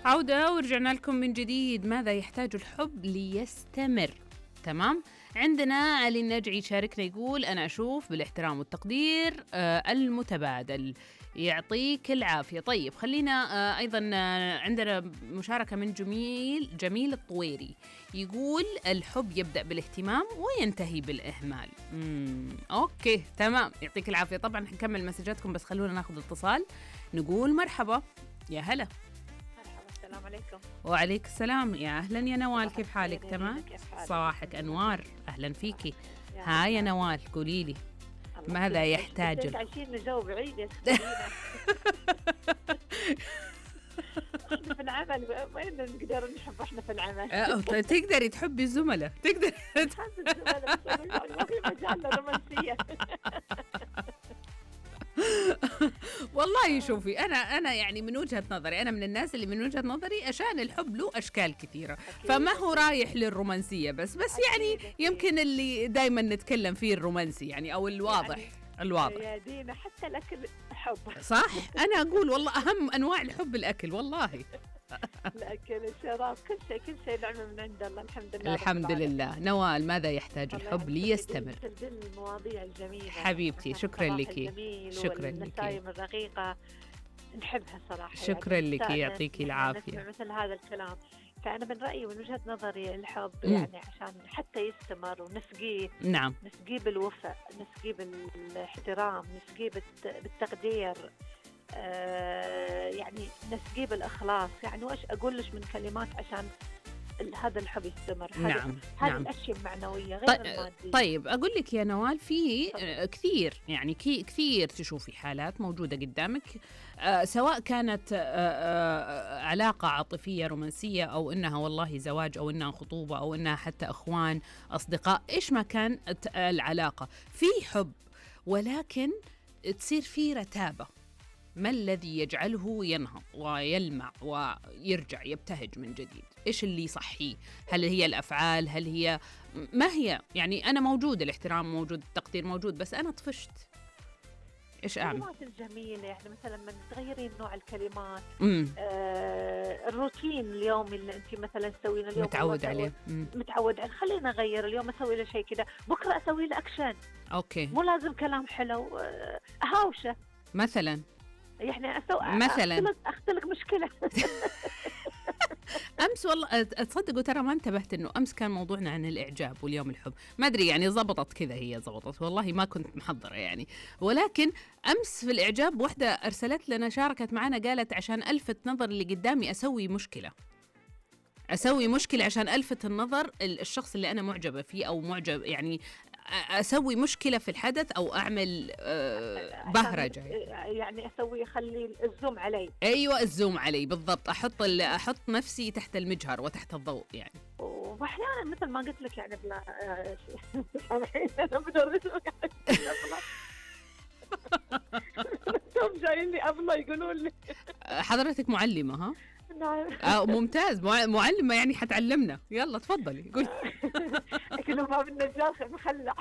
عودة ورجعنا لكم من جديد. ماذا يحتاج الحب ليستمر؟ تمام. عندنا علي النجعي شاركنا يقول أنا أشوف بالاحترام والتقدير المتبادل. يعطيك العافية. طيب خلينا أيضا عندنا مشاركة من جميل الطويري يقول الحب يبدأ بالاهتمام وينتهي بالإهمال. أوكي تمام، يعطيك العافية. طبعا نكمل مسجاتكم بس خلونا ناخذ اتصال. نقول مرحبا. يا هلا. السلام عليكم. وعليك السلام. يا أهلا يا نوال، كيف حالك؟ تمام. صباحك أنوار، أهلا فيكي. ها يا نوال قولي لي ماذا يحتاج عايشين جو بعيد يا احنا في العمل وين نقدر نحب احنا في العمل؟ تقدري تحبي الزملاء، تقدري تحب الزملاء ما في مجال للرومانسية. والله شوفي أنا يعني من وجهة نظري، أنا من الناس اللي من وجهة نظري عشان الحب له أشكال كثيرة، فما هو رايح للرومانسية بس يعني يمكن اللي دايما نتكلم فيه الرومانسي يعني أو الواضح يعني الواضح يا دينا حتى الأكل حب. صح. أنا أقول والله أهم أنواع الحب الأكل والله. الأكل الشراب كل شيء نعمة من عند الله. الحمد لله الحمد لله. نوال ماذا يحتاج الحب ليستمر؟ المواضيع الجميلة حبيبتي، شكرا لك. شكرا لك. النسايم الرقيقة نحبها صراحة. شكرا يعني لك، يعطيك العافية. مثل هذا الكلام. فأنا من رأيي ومن وجهة نظري الحب يعني عشان حتى يستمر ونسقيه. نعم. نسقيه بالوفاء، نسقيه بالاحترام، نسقيه بالتقدير، يعني نسقيه بالإخلاص. يعني وإيش أقول لش من كلمات عشان هذا الحب يستمر. نعم. هذه الأشياء المعنوية غير المادية. طيب أقول لك يا نوال، في كثير يعني كثير تشوفي حالات موجودة قدامك، سواء كانت علاقة عاطفية رومانسية أو إنها والله زواج أو إنها خطوبة أو إنها حتى أخوان أصدقاء، إيش ما كان العلاقة، في حب ولكن تصير في رتابة. ما الذي يجعله ينهض ويلمع ويرجع يبتهج من جديد؟ إيش اللي يصحيه؟ هل هي الأفعال؟ هل هي ما هي؟ يعني أنا موجود الاحترام موجود، التقدير موجود، بس أنا طفشت. إيش أعمل؟ الكلمات الجميلة يعني مثلا من تغيرين نوع الكلمات. الروتين اليومي اللي أنت مثلا تسوينه اليوم متعود عليه. متعود عليه. خلينا نغير. اليوم أسوي له شيء كده، بكرة أسوي له أكشن. أوكي. مو لازم كلام حلو. هاوشة مثلا. يعني مثلا أختلق مشكلة. أمس والله تصدقوا ترى ما انتبهت إنه أمس كان موضوعنا عن الإعجاب واليوم الحب. ما أدري يعني زبطت كذا، هي زبطت والله ما كنت محضرة يعني. ولكن أمس في الإعجاب واحدة أرسلت لنا، شاركت معنا، قالت عشان ألفت نظر اللي قدامي أسوي مشكلة عشان ألفت النظر الشخص اللي أنا معجبة فيه أو معجب، يعني أسوي مشكلة في الحدث أو أعمل بهرجة، يعني أخلي الزوم علي. أيوة الزوم علي بالضبط. أحط نفسي تحت المجهر وتحت الضوء يعني. وأحيانا مثل ما قلت لك يعني بلا أنا بدرسك توم جايين لي أبلا يقولون لي حضرتك معلمة ها؟ نعم. ممتاز. معلمة يعني حتعلمنا. يلا تفضلي قولي. لكنه ما بالنجاح مخلع.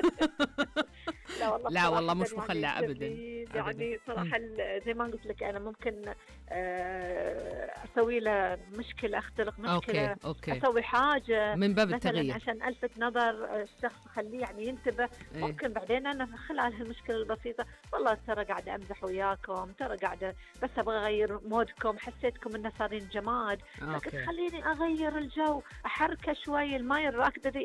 لا والله مش مخلع يعني أبدا. يعني صراحة زي ما قلت لك أنا ممكن أسوي له مشكلة، أختلق مشكلة. أوكي. أسوي حاجة من باب التغيير عشان ألفت نظر الشخص، خليه يعني ينتبه. ممكن بعدين أنا خلال هالمشكلة البسيطة والله ترى قاعدة أمزح وياكم، ترى قاعدة بس أبغى أغير مودكم، حسيتكم إنه صارين جماد، لكن خليني أغير الجو، أحركه شوي. الماي الراكدة دي